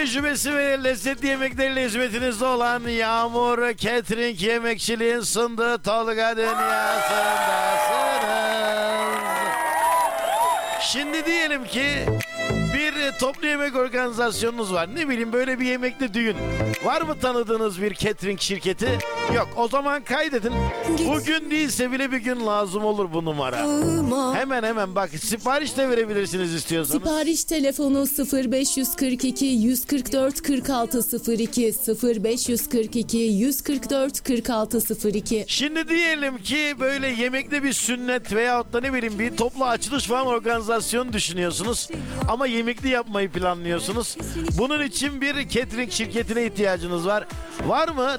tecrübesi ve lezzetli yemekleriyle hizmetinizde olan Yağmur Catering Yemekçiliğin sunduğu Tolga Dünyası'ndasınız. Şimdi diyelim ki bir toplu yemek organizasyonunuz var. Ne bileyim böyle bir yemekli düğün. Var mı tanıdığınız bir catering şirketi? Yok. O zaman kaydedin. Bugün değilse bile bir gün lazım olur bu numara. Hemen bak sipariş de verebilirsiniz istiyorsanız. Sipariş telefonu 0542 144 4602 0542 144 4602. Şimdi diyelim ki böyle yemekli bir sünnet veyahut da ne bileyim bir toplu açılış falan organizasyonu düşünüyorsunuz. Ama yemekli yapmayı planlıyorsunuz. Bunun için bir catering şirketine ihtiyacınız var. Var mı